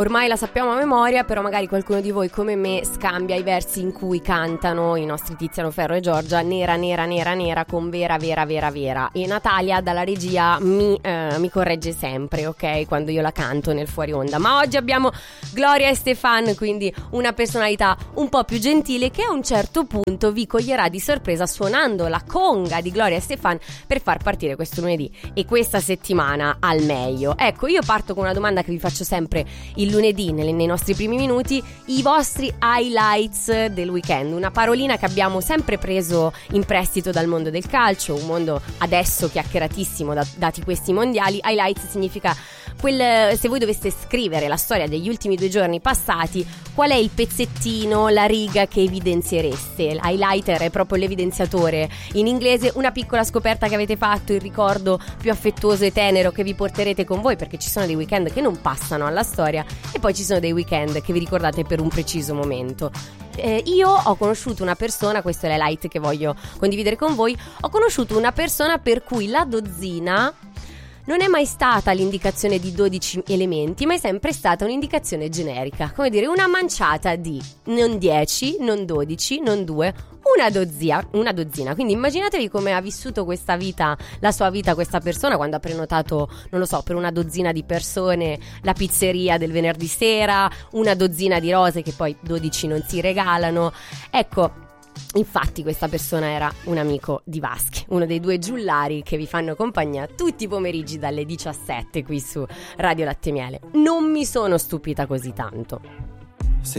ormai la sappiamo a memoria, però magari qualcuno di voi come me scambia i versi in cui cantano i nostri Tiziano Ferro e Giorgia, nera nera nera nera con vera vera vera vera, e Natalia dalla regia mi corregge sempre, ok, quando io la canto nel fuori onda. Ma oggi abbiamo Gloria Estefan, quindi una personalità un po' più gentile, che a un certo punto vi coglierà di sorpresa suonando la conga di Gloria Estefan per far partire questo lunedì e questa settimana al meglio. Ecco, io parto con una domanda che vi faccio sempre il lunedì nei nostri primi minuti: i vostri highlights del weekend, una parolina che abbiamo sempre preso in prestito dal mondo del calcio, un mondo adesso chiacchieratissimo dati questi mondiali. Highlights significa se voi doveste scrivere la storia degli ultimi 2 giorni passati, qual è il pezzettino, la riga che evidenziereste? L'highlighter è proprio l'evidenziatore, in inglese una piccola scoperta che avete fatto, il ricordo più affettuoso e tenero che vi porterete con voi, perché ci sono dei weekend che non passano alla storia e poi ci sono dei weekend che vi ricordate per un preciso momento. Io ho conosciuto una persona, questo è l'highlight che voglio condividere con voi, ho conosciuto una persona per cui la dozzina non è mai stata l'indicazione di 12 elementi, ma è sempre stata un'indicazione generica, come dire una manciata di non 10, non 12, non 2, una dozzina. Quindi immaginatevi come ha vissuto questa vita, la sua vita, questa persona, quando ha prenotato, non lo so, per una dozzina di persone la pizzeria del venerdì sera, una dozzina di rose che poi 12 non si regalano. Ecco, infatti questa persona era un amico di Vaschi, uno dei 2 giullari che vi fanno compagnia tutti i pomeriggi dalle 17 qui su Radio Latte e Miele. Non mi sono stupita così tanto.